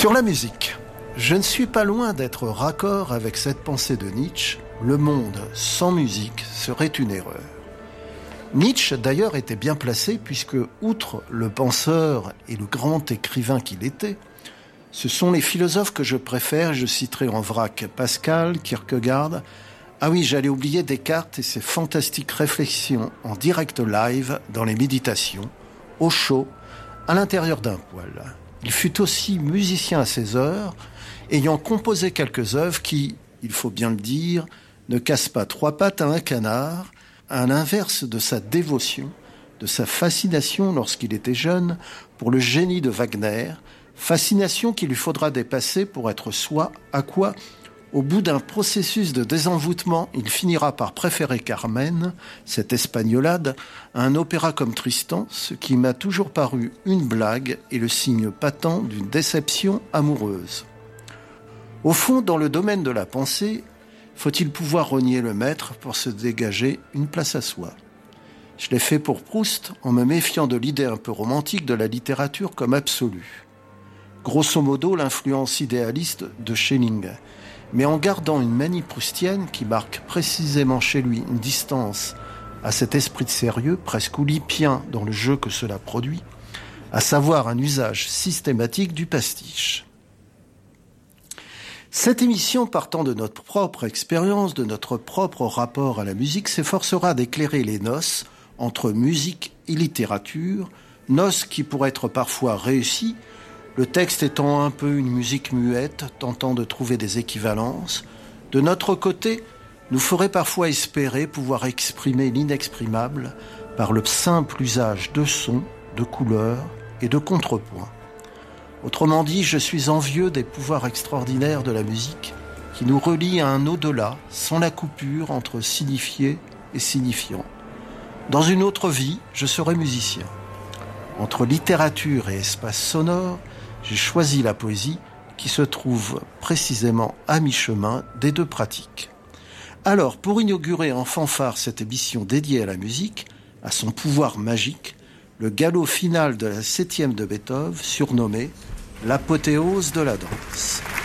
Sur la musique, je ne suis pas loin d'être raccord avec cette pensée de Nietzsche. Le monde sans musique serait une erreur. Nietzsche, d'ailleurs, était bien placé puisque, outre le penseur et le grand écrivain qu'il était, ce sont les philosophes que je préfère. Je citerai en vrac Pascal, Kierkegaard. Ah oui, j'allais oublier Descartes et ses fantastiques réflexions en direct live dans les méditations, au chaud, à l'intérieur d'un poêle. Il fut aussi musicien à ses heures, ayant composé quelques œuvres qui, il faut bien le dire, ne cassent pas trois pattes à un canard, à l'inverse de sa dévotion, de sa fascination lorsqu'il était jeune pour le génie de Wagner, fascination qu'il lui faudra dépasser pour être soi, à quoi, au bout d'un processus de désenvoûtement, il finira par préférer Carmen, cette espagnolade, à un opéra comme Tristan, ce qui m'a toujours paru une blague et le signe patent d'une déception amoureuse. Au fond, dans le domaine de la pensée, faut-il pouvoir renier le maître pour se dégager une place à soi ? Je l'ai fait pour Proust en me méfiant de l'idée un peu romantique de la littérature comme absolue. Grosso modo, l'influence idéaliste de Schelling, mais en gardant une manie proustienne qui marque précisément chez lui une distance à cet esprit de sérieux, presque olympien dans le jeu que cela produit, à savoir un usage systématique du pastiche. Cette émission, partant de notre propre expérience, de notre propre rapport à la musique, s'efforcera d'éclairer les noces entre musique et littérature, noces qui pourraient être parfois réussies, le texte étant un peu une musique muette, tentant de trouver des équivalences. De notre côté, nous ferait parfois espérer pouvoir exprimer l'inexprimable par le simple usage de sons, de couleurs et de contrepoints. Autrement dit, je suis envieux des pouvoirs extraordinaires de la musique qui nous relient à un au-delà, sans la coupure entre signifié et signifiant. Dans une autre vie, je serai musicien. Entre littérature et espace sonore, j'ai choisi la poésie qui se trouve précisément à mi-chemin des deux pratiques. Alors, pour inaugurer en fanfare cette émission dédiée à la musique, à son pouvoir magique, le galop final de la 7e de Beethoven, surnommé l'apothéose de la danse.